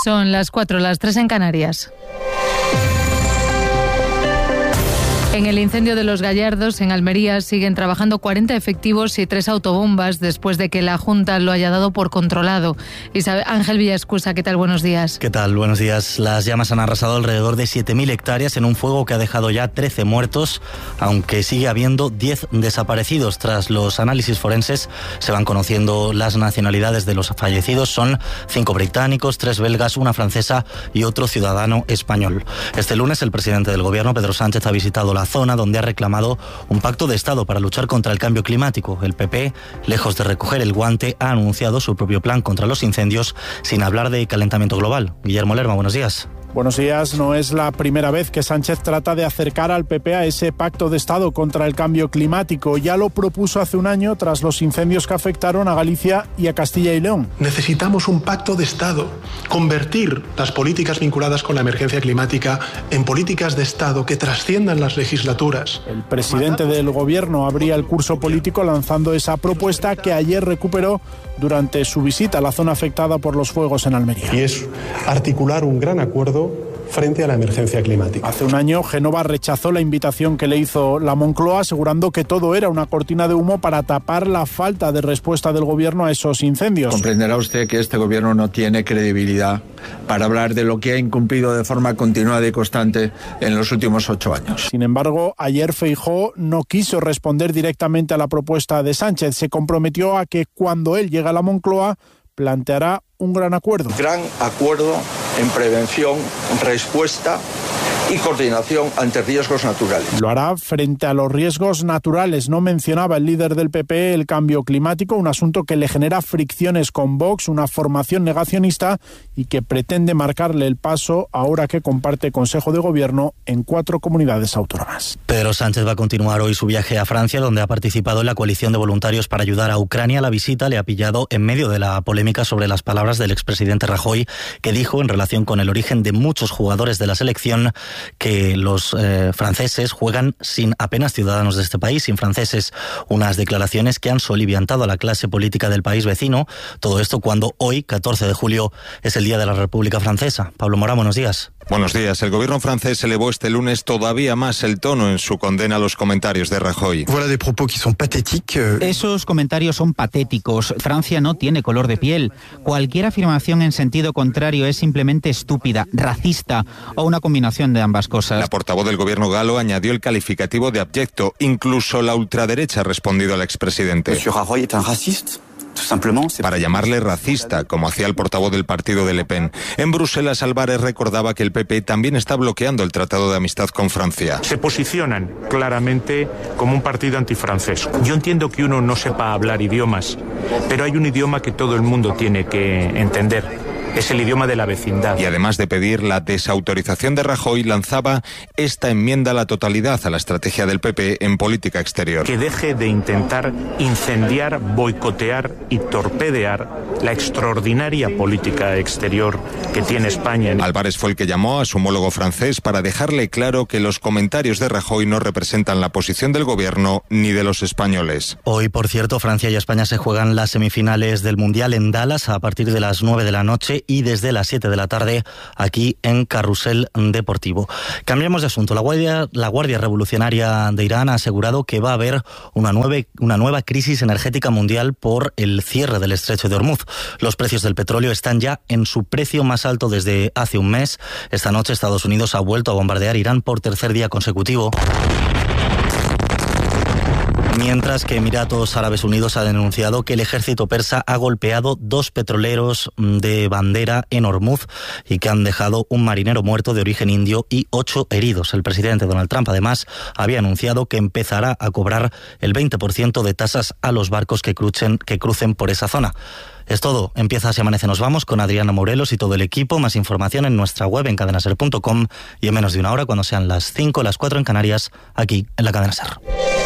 Son las 4, las 3 en Canarias. En el incendio de Los Gallardos, en Almería, siguen trabajando 40 efectivos y 3 autobombas después de que la Junta lo haya dado por controlado. Ángel Villaescusa, ¿qué tal? Buenos días. ¿Qué tal? Buenos días. Las llamas han arrasado alrededor de 7.000 hectáreas en un fuego que ha dejado ya 13 muertos, aunque sigue habiendo 10 desaparecidos. Tras los análisis forenses se van conociendo las nacionalidades de los fallecidos. Son 5 británicos, 3 belgas, 1 francesa y otro ciudadano español. Este lunes el presidente del gobierno, Pedro Sánchez, ha visitado la zona donde ha reclamado un pacto de Estado para luchar contra el cambio climático. El PP, lejos de recoger el guante, ha anunciado su propio plan contra los incendios sin hablar de calentamiento global. Guillermo Lerma, buenos días. Buenos días. No es la primera vez que Sánchez trata de acercar al PP a ese pacto de Estado contra el cambio climático. Ya lo propuso hace un año tras los incendios que afectaron a Galicia y a Castilla y León. Necesitamos un pacto de Estado, convertir las políticas vinculadas con la emergencia climática en políticas de Estado que trasciendan las legislaturas. El presidente del gobierno abría el curso político lanzando esa propuesta que ayer recuperó durante su visita a la zona afectada por los fuegos en Almería. Y es articular un gran acuerdo frente a la emergencia climática. Hace un año, Génova rechazó la invitación que le hizo la Moncloa, asegurando que todo era una cortina de humo para tapar la falta de respuesta del gobierno a esos incendios. Comprenderá usted que este gobierno no tiene credibilidad para hablar de lo que ha incumplido de forma continuada y constante en los últimos 8 años. Sin embargo, ayer Feijóo no quiso responder directamente a la propuesta de Sánchez. Se comprometió a que cuando él llegue a la Moncloa planteará un gran acuerdo. Gran acuerdo en prevención, respuesta y coordinación ante riesgos naturales. Lo hará frente a los riesgos naturales. No mencionaba el líder del PP el cambio climático, un asunto que le genera fricciones con Vox, una formación negacionista y que pretende marcarle el paso ahora que comparte Consejo de Gobierno en 4 comunidades autónomas. Pedro Sánchez va a continuar hoy su viaje a Francia, donde ha participado en la coalición de voluntarios para ayudar a Ucrania. La visita le ha pillado en medio de la polémica sobre las palabras del expresidente Rajoy, que dijo en relación con el origen de muchos jugadores de la selección que los franceses juegan sin apenas ciudadanos de este país, sin franceses. Unas declaraciones que han soliviantado a la clase política del país vecino. Todo esto cuando hoy, 14 de julio, es el Día de la República Francesa. Pablo Morán, buenos días. Buenos días. El gobierno francés elevó este lunes todavía más el tono en su condena a los comentarios de Rajoy. Esos comentarios son patéticos. Francia no tiene color de piel. Cualquier afirmación en sentido contrario es simplemente estúpida, racista o una combinación de ambas cosas. La portavoz del gobierno galo añadió el calificativo de abyecto. Incluso la ultraderecha ha respondido al expresidente. Monsieur Rajoy es un racista. Para llamarle racista, como hacía el portavoz del partido de Le Pen. En Bruselas, Álvarez recordaba que el PP también está bloqueando el Tratado de Amistad con Francia. Se posicionan claramente como un partido antifrancés. Yo entiendo que uno no sepa hablar idiomas, pero hay un idioma que todo el mundo tiene que entender. Es el idioma de la vecindad. Y además de pedir la desautorización de Rajoy, lanzaba esta enmienda a la totalidad a la estrategia del PP en política exterior. Que deje de intentar incendiar, boicotear y torpedear la extraordinaria política exterior que tiene España. Álvarez fue el que llamó a su homólogo francés para dejarle claro que los comentarios de Rajoy no representan la posición del gobierno ni de los españoles. Hoy, por cierto, Francia y España se juegan las semifinales del Mundial en Dallas a partir de las 9 de la noche y desde las 7 de la tarde aquí en Carrusel Deportivo. Cambiamos de asunto. La Guardia Revolucionaria de Irán ha asegurado que va a haber una nueva crisis energética mundial por el cierre del estrecho de Hormuz. Los precios del petróleo están ya en su precio más alto desde hace un mes. Esta noche Estados Unidos ha vuelto a bombardear Irán por tercer día consecutivo. Mientras que Emiratos Árabes Unidos ha denunciado que el ejército persa ha golpeado 2 petroleros de bandera en Hormuz y que han dejado un marinero muerto de origen indio y 8 heridos. El presidente Donald Trump, además, había anunciado que empezará a cobrar el 20% de tasas a los barcos que crucen por esa zona. Es todo. Empieza Así Amanece Nos Vamos con Adriana Morelos y todo el equipo. Más información en nuestra web en cadenaser.com y en menos de una hora, cuando sean las 5, las 4 en Canarias, aquí en la Cadena Ser.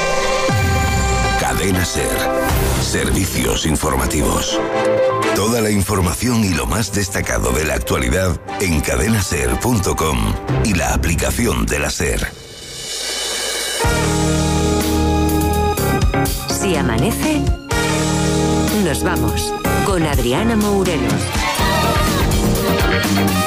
Cadena Ser. Servicios informativos. Toda la información y lo más destacado de la actualidad en cadenaser.com y la aplicación de la Ser. Si amanece, nos vamos con Adriana Morelos.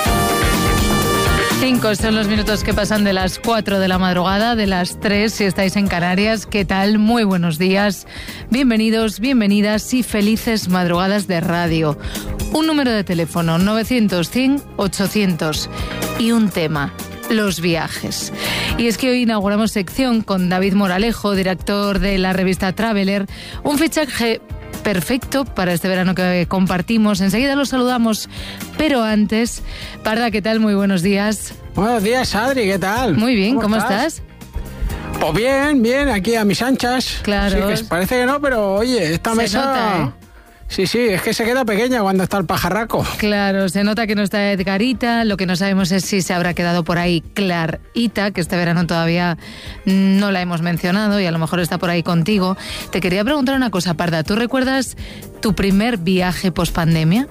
5 son los minutos que pasan de las 4 de la madrugada, de las 3 si estáis en Canarias. ¿Qué tal? Muy buenos días. Bienvenidos, bienvenidas y felices madrugadas de radio. Un número de teléfono, 900-100-800. Y un tema, los viajes. Y es que hoy inauguramos sección con David Moralejo, director de la revista Traveler. Un fichaje perfecto para este verano que compartimos. Enseguida los saludamos, pero antes, Parda, ¿qué tal? Muy buenos días. Buenos días, Adri, ¿qué tal? Muy bien, ¿cómo estás? Pues bien, aquí a mis anchas. Claro. Sí, que parece que no, pero oye, esta mesa... Nota, ¿eh? Sí, es que se queda pequeña cuando está el pajarraco. Claro, se nota que no está Edgarita, lo que no sabemos es si se habrá quedado por ahí Clarita, que este verano todavía no la hemos mencionado y a lo mejor está por ahí contigo. Te quería preguntar una cosa, Parda, ¿tú recuerdas tu primer viaje pospandemia?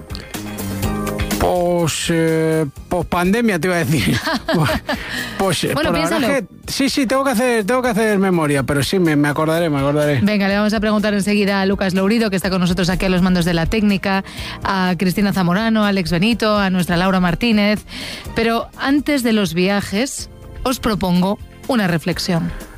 Pospandemia te iba a decir. Bueno, piénsalo. Sí, tengo que hacer memoria, pero sí, me acordaré. Venga, le vamos a preguntar enseguida a Lucas Lourido, que está con nosotros aquí a los mandos de la técnica, a Cristina Zamorano, a Alex Benito, a nuestra Laura Martínez. Pero antes de los viajes, os propongo una reflexión.